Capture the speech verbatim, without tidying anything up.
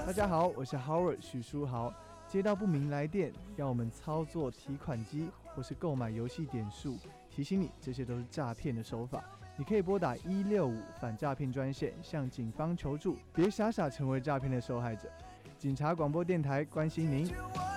大家好，我是 Howard 许书豪。接到不明来电，要我们操作提款机或是购买游戏点数，提醒你这些都是诈骗的手法。你可以拨打一六五反诈骗专线向警方求助，别傻傻成为诈骗的受害者。警察广播电台关心您。